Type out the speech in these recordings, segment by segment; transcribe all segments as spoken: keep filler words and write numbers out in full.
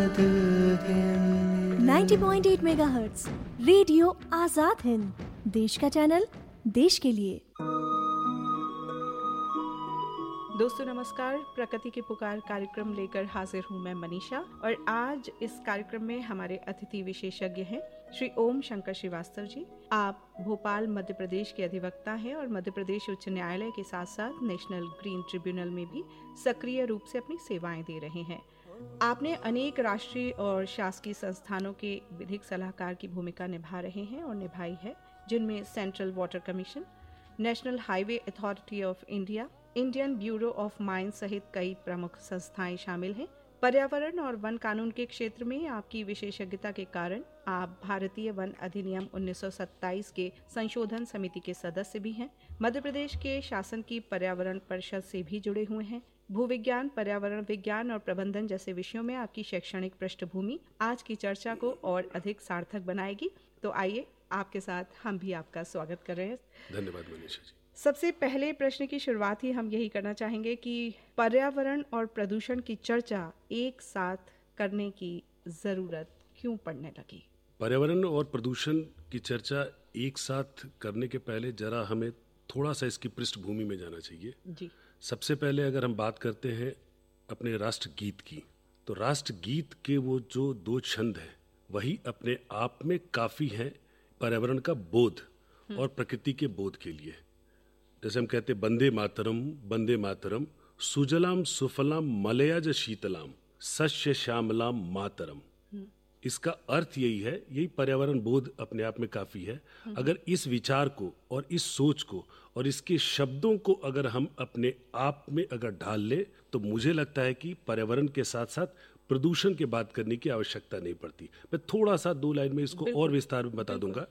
नब्बे पॉइंट आठ megahertz radio Azad Hind, देश का चैनल, देश के लिए। दोस्तों नमस्कार, प्रकृति की पुकार कार्यक्रम लेकर हाजिर हूँ मैं मनीषा, और आज इस कार्यक्रम में हमारे अतिथि विशेषज्ञ हैं श्री ओम शंकर श्रीवास्तव जी। आप भोपाल मध्य प्रदेश के अधिवक्ता हैं और मध्य प्रदेश उच्च न्यायालय के साथ साथ नेशनल ग्रीन ट्रिब्यूनल में भी सक्रिय रूप से अपनी सेवाएं दे रहे हैं। आपने अनेक राष्ट्रीय और शासकीय संस्थानों के विधिक सलाहकार की भूमिका निभा रहे हैं और निभाई है, जिनमें central water commission, national highway authority of India, Indian bureau of mines सहित कई प्रमुख संस्थाएं शामिल हैं। पर्यावरण और वन कानून के क्षेत्र में आपकी विशेषज्ञता के कारण आप भारतीय वन अधिनियम उन्नीस सौ सत्ताईस के संशोधन समिति के सदस्य भी हैं। मध्य प्रदेश के शासन की पर्यावरण परिषद से भी जुड़े हुए हैं। भूविज्ञान, पर्यावरण विज्ञान और प्रबंधन जैसे विषयों में आपकी शैक्षणिक पृष्ठभूमि आज की चर्चा को और अधिक सार्थक बनाएगी। तो आइए, आपके साथ हम भी आपका स्वागत कर रहे हैं। धन्यवाद मनीषा जी। सबसे पहले प्रश्न की शुरुआत ही हम यही करना चाहेंगे कि पर्यावरण और प्रदूषण की चर्चा एक साथ करने की जरूरत क्यों पड़ने लगी? पर्यावरण और प्रदूषण की चर्चा एक साथ करने के पहले जरा हमें थोड़ा सा इसकी पृष्ठभूमि में जाना चाहिए जी। सबसे पहले अगर हम बात करते हैं अपने राष्ट्रगीत की, तो राष्ट्रगीत के वो जो दो छंद हैं वही अपने आप में काफी हैं पर्यावरण का बोध और प्रकृति के बोध के लिए। जैसे हम कहते हैं वंदे मातरम, वंदे मातरम, सुजलाम सुफलाम मलयज शीतलाम सस्य श्यामलाम मातरम। इसका अर्थ यही है, यही पर्यावरण बोध अपने आप में काफी है। अगर इस विचार को और इस सोच को और इसके शब्दों को अगर हम अपने आप में अगर ढाल ले, तो मुझे लगता है कि पर्यावरण के साथ साथ प्रदूषण की बात करने की आवश्यकता नहीं पड़ती। मैं थोड़ा सा दो लाइन में इसको और विस्तार में बता दूंगा।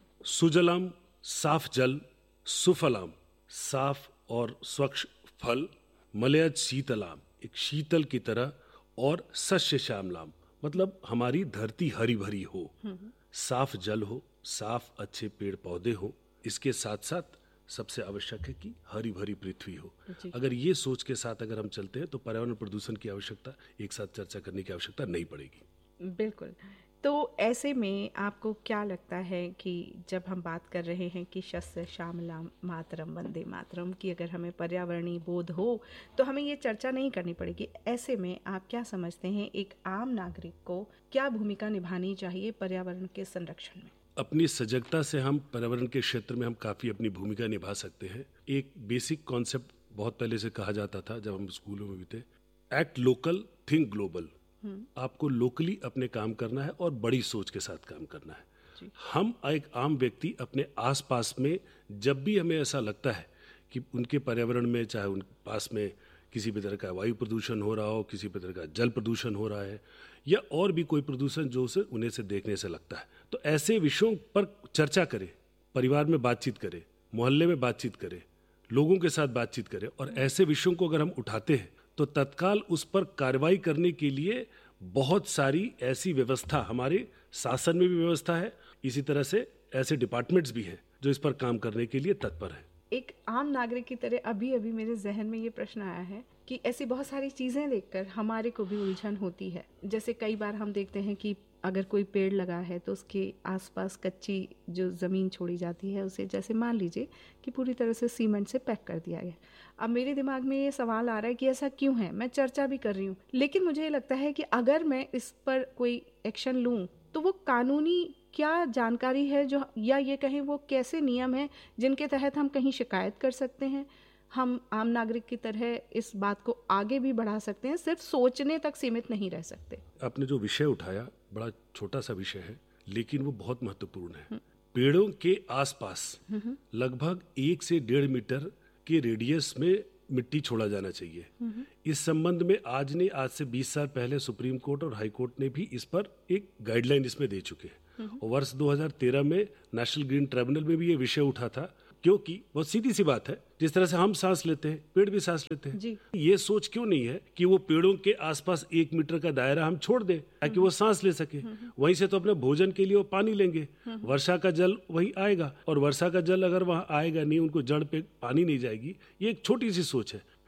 सुजलाम साफ जल, सुफलाम साफ और स्वच्छ फल, मलयज शीतलाम एक शीतल की तरह, और सस्य श्यामलाम मतलब हमारी धरती हरी भरी हो, साफ जल हो, साफ अच्छे पेड़ पौधे हो, इसके साथ साथ सबसे आवश्यक है कि हरी भरी पृथ्वी हो। अगर ये सोच के साथ अगर हम चलते हैं तो पर्यावरण प्रदूषण की आवश्यकता एक साथ चर्चा करने की आवश्यकता नहीं पड़ेगी। बिल्कुल। तो ऐसे में आपको क्या लगता है कि जब हम बात कर रहे हैं कि शस्य श्यामलाम मातरम वंदे मातरम की अगर हमें पर्यावरणीय बोध हो तो हमें ये चर्चा नहीं करनी पड़ेगी, ऐसे में आप क्या समझते हैं एक आम नागरिक को क्या भूमिका निभानी चाहिए पर्यावरण के संरक्षण में? अपनी सजगता से हम पर्यावरण के क्षेत्र में हम काफी अपनी भूमिका निभा सकते हैं। एक बेसिक कॉन्सेप्ट बहुत पहले से कहा जाता था जब हम स्कूलों में भी थे, एक्ट लोकल थिंक ग्लोबल। आपको लोकली अपने काम करना है और बड़ी सोच के साथ काम करना है। हम एक आम व्यक्ति अपने आसपास में जब भी हमें ऐसा लगता है कि उनके पर्यावरण में, चाहे उन पास में किसी भी तरह का वायु प्रदूषण हो रहा हो, किसी भी तरह का जल प्रदूषण हो रहा है, या और भी कोई प्रदूषण जो उसे उन्हें से देखने से लगता है, तो ऐसे विषयों पर चर्चा करें, परिवार में बातचीत करें, मोहल्ले में बातचीत करें, लोगों के साथ बातचीत करें, और ऐसे विषयों को अगर हम उठाते हैं तो तत्काल उस पर कार्रवाई करने के लिए बहुत सारी ऐसी व्यवस्था हमारे शासन में भी व्यवस्था है। इसी तरह से ऐसे डिपार्टमेंट्स भी हैं जो इस पर काम करने के लिए तत्पर हैं। एक आम नागरिक की तरह अभी अभी मेरे जहन में ये प्रश्न आया है कि ऐसी बहुत सारी चीजें देखकर हमारे को भी उलझन होती है। जैसे कई बार हम देखते हैं कि अगर कोई पेड़ लगा है तो उसके आसपास कच्ची जो ज़मीन छोड़ी जाती है उसे, जैसे मान लीजिए कि पूरी तरह से सीमेंट से पैक कर दिया गया। अब मेरे दिमाग में ये सवाल आ रहा है कि ऐसा क्यों है? मैं चर्चा भी कर रही हूँ, लेकिन मुझे लगता है कि अगर मैं इस पर कोई एक्शन लूँ तो वो कानूनी क्या जानकारी है जो, या ये कहें वो कैसे नियम है जिनके तहत हम कहीं शिकायत कर सकते हैं, हम आम नागरिक की तरह इस बात को आगे भी बढ़ा सकते हैं, सिर्फ सोचने तक सीमित नहीं रह सकते। आपने जो विषय उठाया बड़ा छोटा सा विषय है, लेकिन वो बहुत महत्वपूर्ण है। पेड़ों के आसपास लगभग एक से डेढ़ मीटर के रेडियस में मिट्टी छोड़ा जाना चाहिए। इस संबंध में आज ने आज से बीस साल पहले सुप्रीम कोर्ट और हाई कोर्ट ने भी इस पर एक गाइडलाइन इसमें दे चुके हैं, और वर्ष दो हज़ार तेरह में नेशनल ग्रीन ट्रिब्यूनल में भी ये विषय उठा था। क्योंकि बहुत सीधी सी बात है, जिस तरह से हम सांस लेते हैं पेड़ भी सांस लेते हैं जी। ये सोच क्यों नहीं है कि वो पेड़ों के आसपास एक मीटर का दायरा हम छोड़ दें ताकि वो सांस ले सके, वहीं से तो अपने भोजन के लिए वो पानी लेंगे, वर्षा का जल वहीं आएगा, और वर्षा का जल अगर वहां आएगा नहीं, उनको जड़ पे पानी नहीं जाएगी। ये एक छोटी सी सोच है।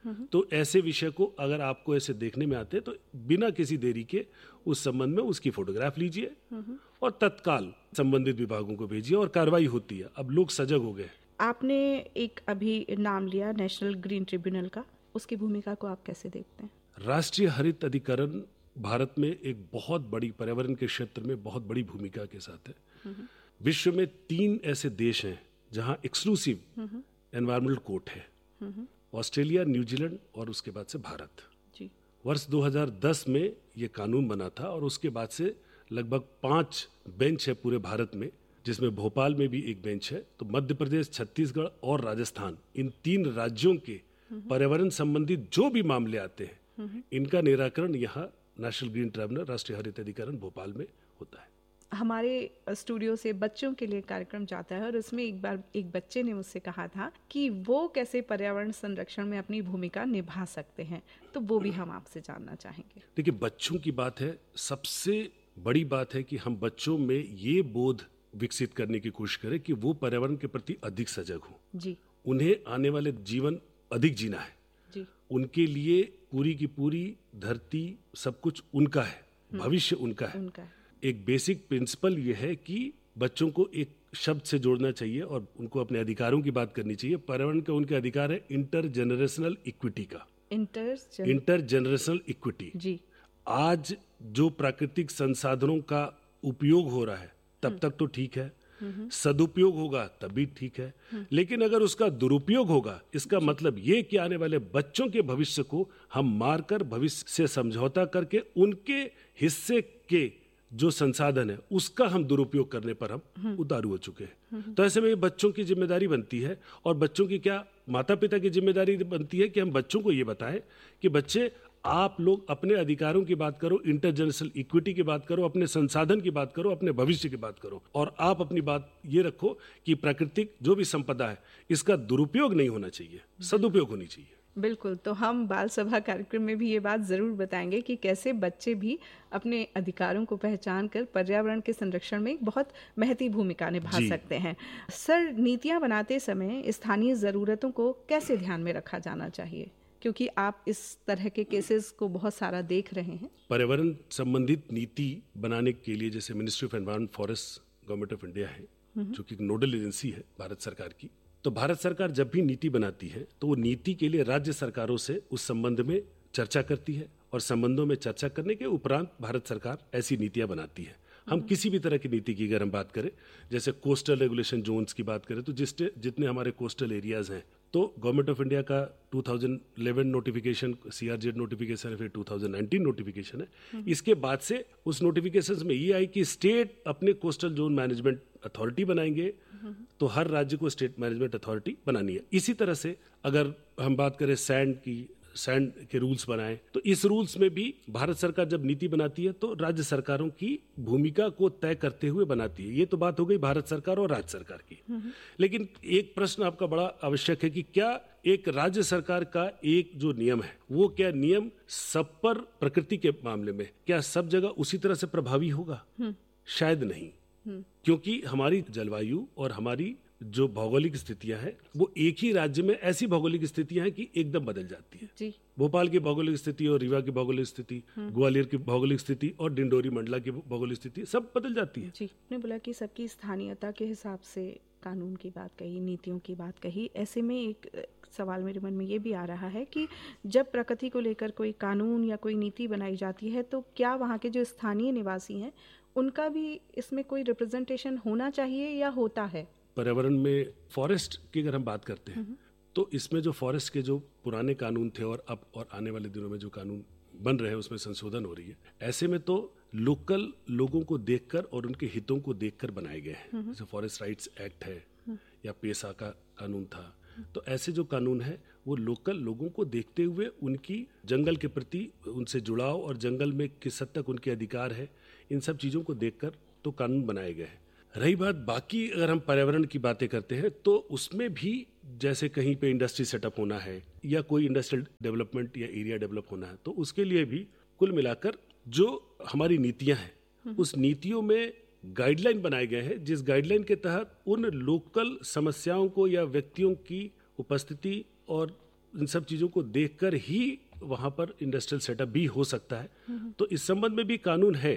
तो ऐसे विषय को अगर आपको ऐसे देखने में आते हैं तो बिना किसी देरी के उस संबंध में उसकी फोटोग्राफ लीजिए और तत्काल संबंधित विभागों को भेजिए और कार्रवाई होती है। अब लोग सजग हो गए। आपने एक अभी नाम लिया नेशनल ग्रीन ट्रिब्यूनल का, उसकी भूमिका को आप कैसे देखते हैं? राष्ट्रीय हरित अधिकरण भारत में एक बहुत बड़ी पर्यावरण के क्षेत्र में बहुत बड़ी भूमिका के साथ है। विश्व में तीन ऐसे देश हैं जहां एक्सक्लूसिव एनवायरमेंटल कोर्ट है, ऑस्ट्रेलिया, न्यूजीलैंड और उसके बाद से भारत। जी। वर्ष दो हज़ार दस में ये कानून बना था और उसके बाद से लगभग पांच बेंच है पूरे भारत में, जिसमें भोपाल में भी एक बेंच है। तो मध्य प्रदेश, छत्तीसगढ़ और राजस्थान, इन तीन राज्यों के पर्यावरण संबंधित जो भी मामले आते हैं इनका निराकरण यहाँ नेशनल ग्रीन ट्रिब्यूनल, राष्ट्रीय हरित अधिकरण भोपाल में होता है। हमारे स्टूडियो से बच्चों के लिए कार्यक्रम जाता है और उसमें एक बार एक बच्चे ने मुझसे कहा था कि वो कैसे पर्यावरण संरक्षण में अपनी भूमिका निभा सकते हैं, तो वो भी हम आपसे जानना चाहेंगे। देखिए, बच्चों की बात है, सबसे बड़ी बात है कि हम बच्चों में ये बोध विकसित करने की कोशिश करें कि वो पर्यावरण के प्रति अधिक सजग हो। जी। उन्हें आने वाले जीवन अधिक जीना है। जी। उनके लिए पूरी की पूरी धरती सब कुछ उनका है, भविष्य उनका है, उनका है। एक बेसिक प्रिंसिपल ये है कि बच्चों को एक शब्द से जोड़ना चाहिए और उनको अपने अधिकारों की बात करनी चाहिए। पर्यावरण का उनके अधिकार है इंटर जनरेशनल इक्विटी का, इंटर इंटर जनरेशनल इक्विटी। जी। आज जो प्राकृतिक संसाधनों का उपयोग हो रहा है तब तक तो ठीक है, सदुपयोग होगा तब भी ठीक है, लेकिन अगर उसका दुरुपयोग होगा, इसका मतलब ये कि आने वाले बच्चों के भविष्य को हम मारकर भविष्य से समझौता करके उनके हिस्से के जो संसाधन है उसका हम दुरुपयोग करने पर हम उतारू हो चुके हैं। तो ऐसे में बच्चों की जिम्मेदारी बनती है, और बच्चों की क्या, माता पिता की जिम्मेदारी बनती है कि हम बच्चों को ये बताएं कि बच्चे, आप लोग अपने अधिकारों की बात करो, इंटरजेनरेशनल इक्विटी की बात करो, अपने संसाधन की बात करो, अपने भविष्य की बात करो, और आप अपनी बात ये रखो कि प्राकृतिक जो भी संपदा है इसका दुरुपयोग नहीं होना चाहिए, सदुपयोग होनी चाहिए। बिल्कुल। तो हम बाल सभा कार्यक्रम में भी ये बात ज़रूर बताएंगे कि कैसे बच्चे भी अपने अधिकारों को पहचान कर पर्यावरण के संरक्षण में एक बहुत महती भूमिका निभा सकते हैं। सर, नीतियाँ बनाते समय स्थानीय ज़रूरतों को कैसे ध्यान में रखा जाना चाहिए, क्योंकि आप इस तरह के केसेस को बहुत सारा देख रहे हैं? पर्यावरण संबंधित नीति बनाने के लिए जैसे ministry of environment forest government of India है, जो कि नोडल एजेंसी है भारत सरकार की। तो भारत सरकार जब भी नीति बनाती है तो वो नीति के लिए राज्य सरकारों से उस संबंध में चर्चा करती है, और संबंधों में चर्चा करने के उपरांत भारत सरकार ऐसी नीतियां बनाती है। हम किसी भी तरह की नीति की अगर हम बात करें, जैसे कोस्टल रेगुलेशन जोन्स की बात करें, तो जिससे जितने हमारे कोस्टल एरियाज हैं, तो गवर्नमेंट ऑफ इंडिया का दो हज़ार ग्यारह नोटिफिकेशन, सीआरजेड नोटिफिकेशन है, फिर दो हज़ार उन्नीस नोटिफिकेशन है। इसके बाद से उस नोटिफिकेशंस में ये आई कि स्टेट अपने कोस्टल जोन मैनेजमेंट अथॉरिटी बनाएंगे, तो हर राज्य को स्टेट मैनेजमेंट अथॉरिटी बनानी है। इसी तरह से अगर हम बात करें सैंड की, सैंड के रूल्स बनाएं, तो इस रूल्स में भी भारत सरकार जब नीति बनाती है तो राज्य सरकारों की भूमिका को तय करते हुए बनाती है। ये तो बात हो गई भारत सरकार और राज्य सरकार की। लेकिन एक प्रश्न आपका बड़ा आवश्यक है कि क्या एक राज्य सरकार का एक जो नियम है, वो क्या नियम सब पर, प्रकृति के मामले में क्या सब जगह उसी तरह से प्रभावी होगा? शायद नहीं, क्योंकि हमारी जलवायु और हमारी जो भौगोलिक स्थितियां हैं वो एक ही राज्य में ऐसी भौगोलिक स्थितियां हैं कि एकदम बदल जाती है। जी। भोपाल की भौगोलिक स्थिति और रीवा की भौगोलिक स्थिति, ग्वालियर की भौगोलिक स्थिति और डिंडोरी मंडला की भौगोलिक स्थिति सब बदल जाती है। जी। आपने बोला कि सबकी स्थानीयता के हिसाब से कानून की बात कही, नीतियों की बात कही। ऐसे में एक सवाल मेरे मन में ये भी आ रहा है कि जब प्रकृति को लेकर कोई कानून या कोई नीति बनाई जाती है तो क्या वहाँ के जो स्थानीय निवासी हैं उनका भी इसमें कोई रिप्रेजेंटेशन होना चाहिए या होता है? पर्यावरण में फॉरेस्ट की अगर हम बात करते हैं तो इसमें जो फॉरेस्ट के जो पुराने कानून थे और अब और आने वाले दिनों में जो कानून बन रहे हैं उसमें संशोधन हो रही है। ऐसे में तो लोकल लोगों को देखकर और उनके हितों को देखकर बनाए गए हैं। जैसे फॉरेस्ट राइट्स एक्ट है या पेसा का कानून था, तो ऐसे जो कानून है वो लोकल लोगों को देखते हुए उनकी जंगल के प्रति उनसे जुड़ाव और जंगल में किस हद तक उनके अधिकार है, इन सब चीज़ों को देखकर तो कानून बनाए गए हैं। रही बात बाकी, अगर हम पर्यावरण की बातें करते हैं तो उसमें भी जैसे कहीं पे इंडस्ट्री सेटअप होना है या कोई इंडस्ट्रियल डेवलपमेंट या एरिया डेवलप होना है, तो उसके लिए भी कुल मिलाकर जो हमारी नीतियां हैं उस नीतियों में गाइडलाइन बनाए गए हैं, जिस गाइडलाइन के तहत उन लोकल समस्याओं को या व्यक्तियों की उपस्थिति और इन सब चीज़ों को देखकर ही वहाँ पर इंडस्ट्रियल सेटअप भी हो सकता है। तो इस संबंध में भी कानून है,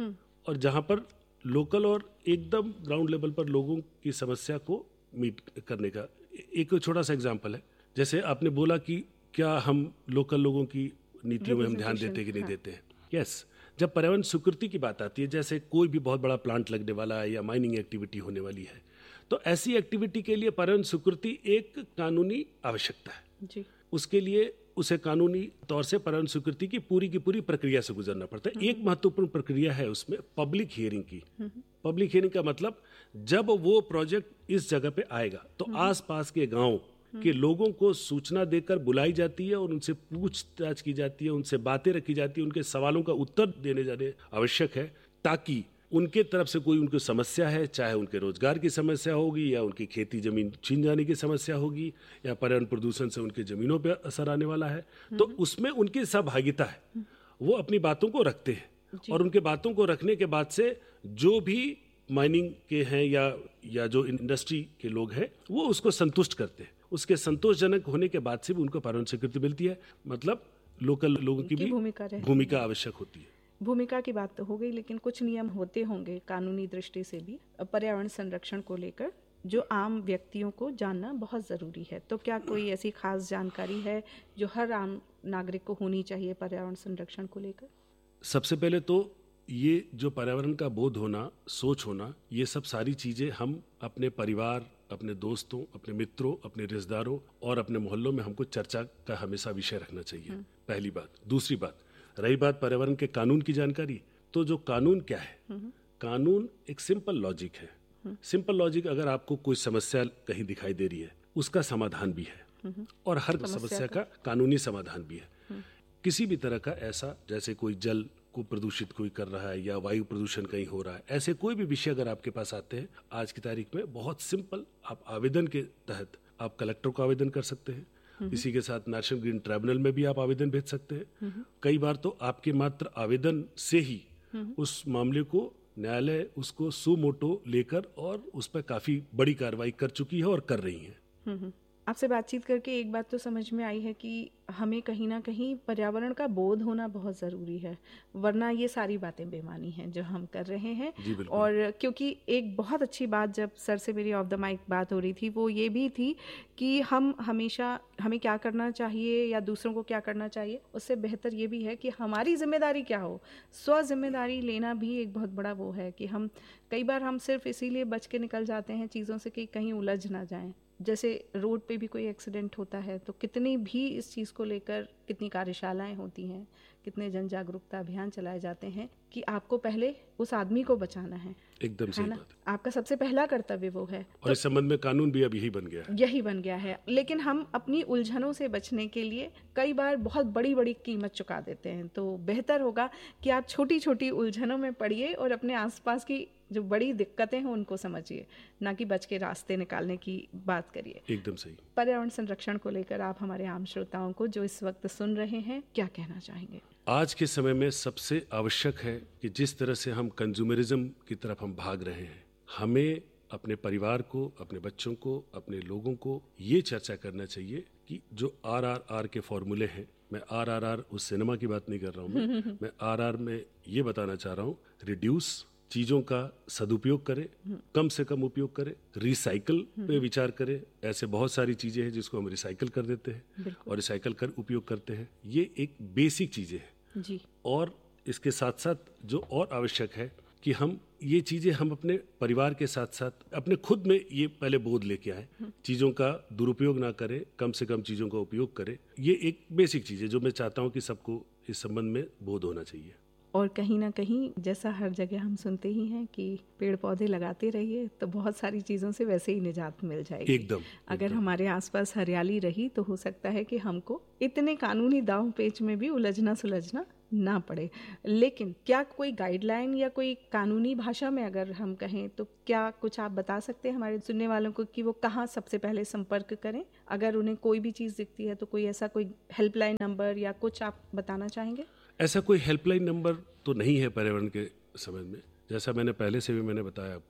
और जहाँ पर लोकल और एकदम ग्राउंड लेवल पर लोगों की समस्या को मीट करने का एक छोटा सा एग्जांपल है। जैसे आपने बोला कि क्या हम लोकल लोगों की नीतियों में हम ध्यान देते हैं कि नहीं हाँ। देते हैं। यस, जब पर्यावरण स्वीकृति की बात आती है, जैसे कोई भी बहुत बड़ा प्लांट लगने वाला है या माइनिंग एक्टिविटी होने वाली है, तो ऐसी एक्टिविटी के लिए पर्यावरण स्वीकृति एक कानूनी आवश्यकता है जी। उसके लिए उसे कानूनी तौर से पर्यावरण स्वीकृति की पूरी की पूरी प्रक्रिया से गुजरना पड़ता है। एक महत्वपूर्ण प्रक्रिया है उसमें पब्लिक हियरिंग की। पब्लिक हियरिंग का मतलब जब वो प्रोजेक्ट इस जगह पे आएगा तो आसपास के गांव के लोगों को सूचना देकर बुलाई जाती है और उनसे पूछताछ की जाती है, उनसे बातें रखी जाती है, उनके सवालों का उत्तर देने जाने आवश्यक है, ताकि उनके तरफ से कोई उनको समस्या है, चाहे उनके रोजगार की समस्या होगी या उनकी खेती जमीन छीन जाने की समस्या होगी या पर्यावरण प्रदूषण से उनके जमीनों पर असर आने वाला है, तो उसमें उनकी सहभागिता है। वो अपनी बातों को रखते हैं और उनके बातों को रखने के बाद से जो भी माइनिंग के हैं या या जो इंडस्ट्री के लोग हैं वो उसको संतुष्ट करते हैं। उसके संतोषजनक होने के बाद से भी उनको पर्यावरण स्वीकृति मिलती है। मतलब लोकल लोगों की भी भूमिका आवश्यक होती है। भूमिका की बात तो हो गई, लेकिन कुछ नियम होते होंगे कानूनी दृष्टि से भी पर्यावरण संरक्षण को लेकर जो आम व्यक्तियों को जानना बहुत ज़रूरी है। तो क्या कोई ऐसी खास जानकारी है जो हर आम नागरिक को होनी चाहिए पर्यावरण संरक्षण को लेकर? सबसे पहले तो ये जो पर्यावरण का बोध होना, सोच होना, ये सब सारी चीज़ें हम अपने परिवार, अपने दोस्तों, अपने मित्रों, अपने रिश्तेदारों और अपने मोहल्लों में हमको चर्चा का हमेशा विषय रखना चाहिए। पहली बात। दूसरी बात, रही बात पर्यावरण के कानून की जानकारी, तो जो कानून क्या है, कानून एक सिंपल लॉजिक है। सिंपल लॉजिक, अगर आपको कोई समस्या कहीं दिखाई दे रही है उसका समाधान भी है और हर समस्या का कानूनी समाधान भी है। किसी भी तरह का ऐसा, जैसे कोई जल को प्रदूषित कोई कर रहा है या वायु प्रदूषण कहीं हो रहा है, ऐसे कोई भी विषय अगर आपके पास आते हैं आज की तारीख में, बहुत सिंपल आप आवेदन के तहत आप कलेक्टर को आवेदन कर सकते हैं। इसी के साथ नेशनल ग्रीन ट्राइब्यूनल में भी आप आवेदन भेज सकते हैं। कई बार तो आपके मात्र आवेदन से ही उस मामले को न्यायालय उसको सुमोटो लेकर और उस पर काफी बड़ी कार्रवाई कर चुकी है और कर रही है। आपसे बातचीत करके एक बात तो समझ में आई है कि हमें कहीं ना कहीं पर्यावरण का बोध होना बहुत ज़रूरी है, वरना ये सारी बातें बेमानी हैं जो हम कर रहे हैं। और क्योंकि एक बहुत अच्छी बात जब सर से मेरी ऑफ द माइक बात हो रही थी वो ये भी थी कि हम हमेशा हमें क्या करना चाहिए या दूसरों को क्या करना चाहिए, उससे बेहतर ये भी है कि हमारी जिम्मेदारी क्या हो। स्व जिम्मेदारी लेना भी एक बहुत बड़ा वो है कि हम कई बार हम सिर्फ इसीलिए बच के निकल जाते हैं चीज़ों से कि कहीं उलझ ना जाएं। जैसे रोड पे भी कोई एक्सीडेंट होता है तो कितनी भी इस चीज़ को लेकर कितनी कार्यशालाएं होती हैं, कितने जन जागरूकता अभियान चलाए जाते हैं कि आपको पहले उस आदमी को बचाना है। एकदम सही बात। आपका सबसे पहला कर्तव्य वो है। और तो इस संबंध में कानून भी अब यही बन गया है। यही बन गया है। लेकिन हम अपनी उलझनों से बचने के लिए कई बार बहुत बड़ी बड़ी कीमत चुका देते हैं। तो बेहतर होगा कि आप छोटी छोटी उलझनों में पड़िए और अपने आसपास की जो बड़ी दिक्कतें हैं उनको समझिए, ना कि बच के रास्ते निकालने की बात करिए। एकदम सही। पर्यावरण संरक्षण को लेकर आप हमारे आम श्रोताओं को जो इस वक्त सुन रहे हैं क्या कहना चाहेंगे? आज के समय में सबसे आवश्यक है कि जिस तरह से हम कंज्यूमरिज्म की तरफ हम भाग रहे हैं, हमें अपने परिवार को, अपने बच्चों को, अपने लोगों को ये चर्चा करना चाहिए कि जो आर आर आर के फॉर्मूले हैं, मैं आर आर आर उस सिनेमा की बात नहीं कर रहा हूँ, मैं मैं आर आर में ये बताना चाह रहा हूँ, रिड्यूस, चीज़ों का सदुपयोग करें, कम से कम उपयोग करें, रिसाइकल पे विचार करें। ऐसे बहुत सारी चीज़ें हैं जिसको हम रिसाइकल कर देते हैं और रिसाइकल कर उपयोग करते हैं। ये एक बेसिक चीज़ें हैं जी। और इसके साथ साथ जो और आवश्यक है कि हम ये चीज़ें हम अपने परिवार के साथ साथ अपने खुद में ये पहले बोध लेके आए, चीज़ों का दुरुपयोग ना करें, कम से कम चीज़ों का उपयोग करें। ये एक बेसिक चीज़ है जो मैं चाहता हूँ कि सबको इस संबंध में बोध होना चाहिए। और कहीं ना कहीं जैसा हर जगह हम सुनते ही हैं कि पेड़ पौधे लगाते रहिए तो बहुत सारी चीज़ों से वैसे ही निजात मिल जाएगी। एकदम। अगर एकदम। हमारे आसपास हरियाली रही तो हो सकता है कि हमको इतने कानूनी दांव पेच में भी उलझना सुलझना ना पड़े। लेकिन क्या कोई गाइडलाइन या कोई कानूनी भाषा में अगर हम कहें तो क्या कुछ आप बता सकते हैं हमारे सुनने वालों को कि वो कहाँ सबसे पहले संपर्क करें अगर उन्हें कोई भी चीज़ दिखती है? तो कोई ऐसा कोई हेल्पलाइन नंबर या कुछ आप बताना चाहेंगे? ऐसा कोई हेल्पलाइन नंबर तो नहीं है पर्यावरण के संबंध में। जैसा मैंने पहले से भी मैंने बताया आपको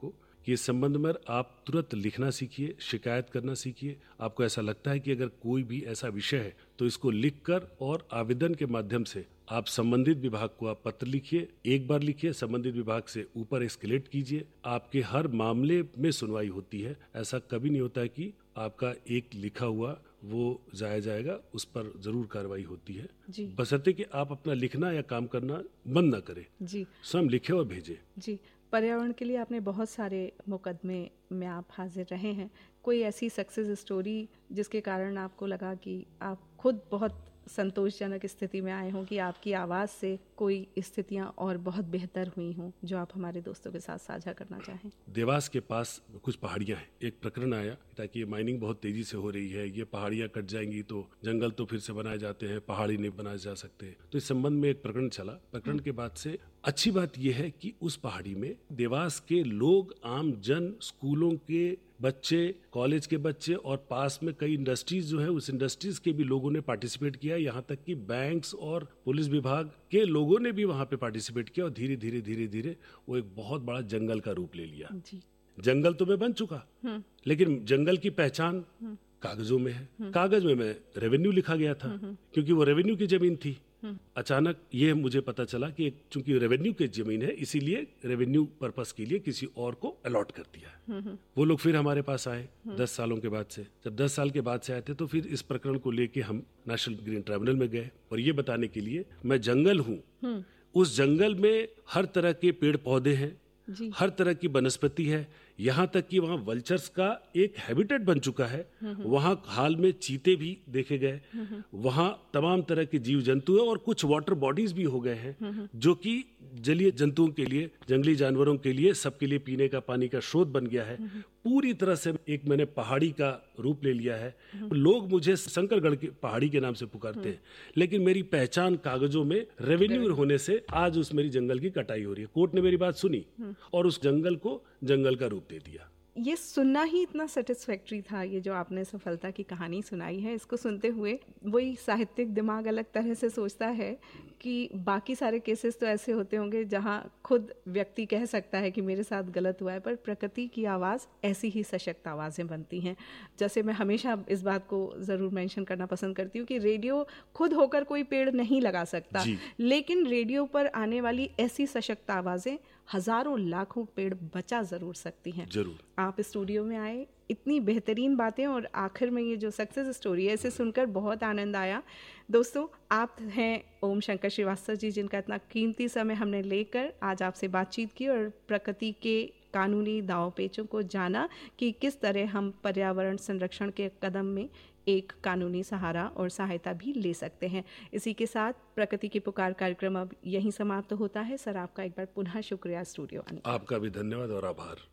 कि इस संबंध में आप तुरंत लिखना सीखिए, शिकायत करना सीखिए। आपको ऐसा लगता है कि अगर कोई भी ऐसा विषय है तो इसको लिखकर और आवेदन के माध्यम से आप संबंधित विभाग को आप पत्र लिखिए, एक बार लिखिए, संबंधित विभाग से ऊपर एस्केलेट कीजिए। आपके हर मामले में सुनवाई होती है। ऐसा कभी नहीं होता है कि आपका एक लिखा हुआ वो जाया जाएगा, उस पर जरूर कार्रवाई होती है जी। बशर्ते कि आप अपना लिखना या काम करना बंद ना करें जी, स्वयं लिखे और भेजें। जी। पर्यावरण के लिए आपने बहुत सारे मुकदमे में आप हाजिर रहे हैं। कोई ऐसी सक्सेस स्टोरी जिसके कारण आपको लगा कि आप खुद बहुत संतोषजनक स्थिति में आए हों कि आपकी आवाज़ से कोई स्थितियां और बहुत बेहतर हुई हों, जो आप हमारे दोस्तों के साथ साझा करना चाहें? देवास के पास कुछ पहाड़ियां हैं। एक प्रकरण आया ताकि ये माइनिंग बहुत तेजी से हो रही है, ये पहाड़ियां कट जाएंगी तो जंगल तो फिर से बनाए जाते हैं, पहाड़ी नहीं बनाए जा सकते। तो इस संबंध में एक प्रकरण चला। प्रकरण के बाद से अच्छी बात यह है कि उस पहाड़ी में देवास के लोग, आम जन, स्कूलों के बच्चे, कॉलेज के बच्चे और पास में कई इंडस्ट्रीज जो है, उस इंडस्ट्रीज के भी लोगों ने पार्टिसिपेट किया। यहाँ तक कि बैंक्स और पुलिस विभाग के लोगों ने भी वहाँ पे पार्टिसिपेट किया और धीरे धीरे धीरे धीरे वो एक बहुत बड़ा जंगल का रूप ले लिया। जी। जंगल तो मैं बन चुका, लेकिन जंगल की पहचान कागजों में है। कागज में मैं रेवेन्यू लिखा गया था क्योंकि वो रेवेन्यू की जमीन थी। अचानक ये मुझे पता चला कि चूंकि रेवेन्यू की जमीन है इसीलिए रेवेन्यू पर्पस के लिए किसी और को अलॉट कर दिया। वो लोग फिर हमारे पास आए दस सालों के बाद से। जब दस साल के बाद से आए थे तो फिर इस प्रकरण को लेके हम नेशनल ग्रीन ट्राइब्यूनल में गए और ये बताने के लिए मैं जंगल हूँ, उस जंगल में हर तरह के पेड़ पौधे हैं, हर तरह की वनस्पति है, यहाँ तक कि वहाँ वल्चर्स का एक हैबिटेट बन चुका है। वहाँ हाल में चीते भी देखे गए, वहाँ तमाम तरह के जीव जंतु है और कुछ वाटर बॉडीज भी हो गए हैं जो कि जलीय जंतुओं के लिए, जंगली जानवरों के लिए, सबके लिए पीने का पानी का स्रोत बन गया है। पूरी तरह से एक मैंने पहाड़ी का रूप ले लिया है। लोग मुझे शंकरगढ़ की पहाड़ी के नाम से पुकारते हैं, लेकिन मेरी पहचान कागजों में रेवेन्यू होने से आज उस मेरी जंगल की कटाई हो रही है। कोर्ट ने मेरी बात सुनी और उस जंगल को जंगल का रूप दे दिया। ये सुनना ही इतना सेटिस्फैक्ट्री था, ये जो आपने सफलता की कहानी सुनाई है। इसको सुनते हुए वही साहित्यिक दिमाग अलग तरह से सोचता है कि बाकी सारे केसेस तो ऐसे होते होंगे जहाँ खुद व्यक्ति कह सकता है कि मेरे साथ गलत हुआ है, पर प्रकृति की आवाज़ ऐसी ही सशक्त आवाज़ें बनती हैं। जैसे मैं हमेशा इस बात को ज़रूर मेंशन करना पसंद करती हूँ कि रेडियो खुद होकर कोई पेड़ नहीं लगा सकता, लेकिन रेडियो पर आने वाली ऐसी सशक्त आवाज़ें हजारों लाखों पेड़ बचा ज़रूर सकती हैं। जरूर। आप स्टूडियो में आए, इतनी बेहतरीन बातें और आखिर में ये जो सक्सेस स्टोरी है, इसे सुनकर बहुत आनंद आया। दोस्तों, आप हैं ओम शंकर श्रीवास्तव जी, जिनका इतना कीमती समय हमने लेकर आज आपसे बातचीत की और प्रकृति के कानूनी दांव पेचों को जाना कि किस तरह हम पर्यावरण संरक्षण के कदम में एक कानूनी सहारा और सहायता भी ले सकते हैं। इसी के साथ प्रकृति की पुकार कार्यक्रम अब यहीं समाप्त होता है। सर, आपका एक बार पुनः शुक्रिया स्टूडियो आने। आपका भी धन्यवाद और आभार।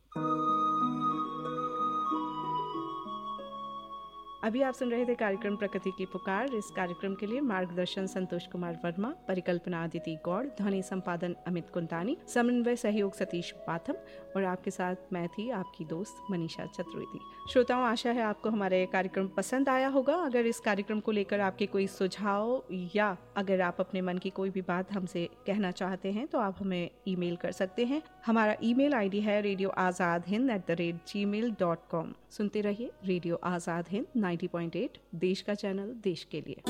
अभी आप सुन रहे थे कार्यक्रम प्रकृति की पुकार। इस कार्यक्रम के लिए मार्गदर्शन संतोष कुमार वर्मा, परिकल्पना अदिति गौड़, ध्वनि संपादन अमित कुंतानी, समन्वय सहयोग सतीश पाथम और आपके साथ मैं थी आपकी दोस्त मनीषा चतुर्वेदी। श्रोताओं, आशा है आपको हमारा ये कार्यक्रम पसंद आया होगा। अगर इस कार्यक्रम को लेकर आपके कोई सुझाव या अगर आप अपने मन की कोई भी बात हमसे कहना चाहते हैं तो आप हमें ईमेल कर सकते हैं। हमारा ईमेल आईडी है radio Azad Hind at the rate ji mail dot com. सुनते रहिए radio Azad Hind ninety point eight, देश का चैनल देश के लिए।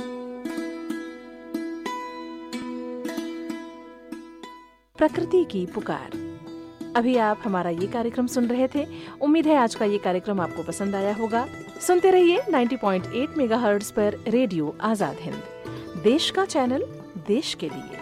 प्रकृति की पुकार। अभी आप हमारा ये कार्यक्रम सुन रहे थे। उम्मीद है आज का ये कार्यक्रम आपको पसंद आया होगा। सुनते रहिए नाइंटी पॉइंट एट मेगाहर्ट्ज पर रेडियो आजाद हिंद, देश का चैनल देश के लिए।